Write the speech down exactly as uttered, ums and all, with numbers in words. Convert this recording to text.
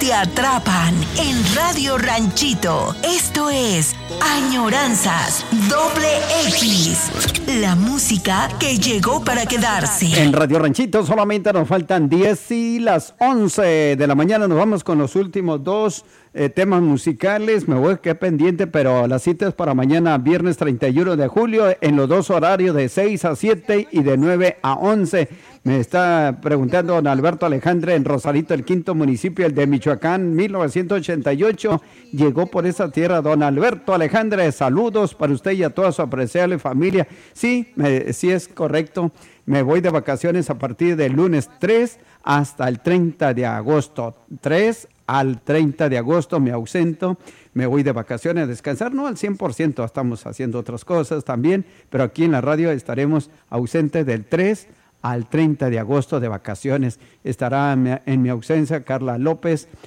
te atrapan en Radio Ranchito. Esto es Añoranzas Doble X, la música que llegó para quedarse. En Radio Ranchito solamente nos faltan diez y las once de la mañana. Nos vamos con los últimos dos eh, temas musicales. Me voy a quedar pendiente, pero la cita es para mañana, viernes treinta y uno de julio, en los dos horarios de seis a siete y de nueve a once. Me está preguntando don Alberto Alejandre en Rosarito, el quinto municipio, el de Michoacán, mil novecientos ochenta y ocho. Llegó por esa tierra don Alberto Alejandre. Saludos para usted y a toda su apreciable familia. Sí, me, sí es correcto. Me voy de vacaciones a partir del lunes tres hasta el treinta de agosto. tres al treinta de agosto me ausento. Me voy de vacaciones a descansar, no al cien por ciento, estamos haciendo otras cosas también, pero aquí en la radio estaremos ausentes del tres al treinta de agosto de vacaciones. Estará en mi ausencia Carla López,